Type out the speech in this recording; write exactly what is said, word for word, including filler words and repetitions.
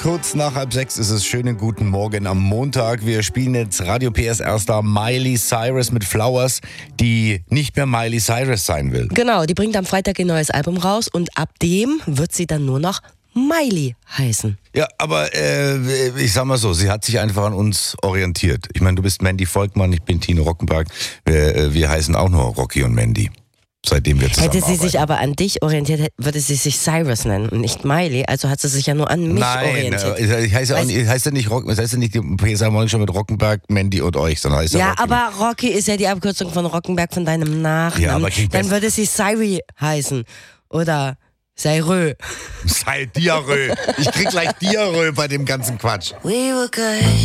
Kurz nach halb sechs ist es. Schönen guten Morgen am Montag. Wir spielen jetzt Radio P S R-Star Miley Cyrus mit Flowers, die nicht mehr Miley Cyrus sein will. Genau, die bringt am Freitag ein neues Album raus und ab dem wird sie dann nur noch Miley heißen. Ja, aber äh, ich sag mal so, sie hat sich einfach an uns orientiert. Ich meine, du bist Mandy Volkmann, ich bin Tino Rockenberg. Wir, wir heißen auch nur Rocky und Mandy. Seitdem wir zusammen Hätte sie sich aber an dich orientiert, würde sie sich Cyrus nennen und nicht Miley. Also hat sie sich ja nur an mich Nein, orientiert. Nein, ich heiße ja nicht, heißt ja nicht, Rock, das heißt ja nicht die P S R Morning Show mit Rockenberg, Mandy und euch, sondern heißt ja Ja, Rocky. aber Rocky ist ja die Abkürzung von Rockenberg von deinem Nachnamen. Ja, aber klingt dann besser. würde sie Cyri heißen oder Cyrö. Sei Diarrhoe. Ich krieg gleich Diarrhoe bei dem ganzen Quatsch. We were good.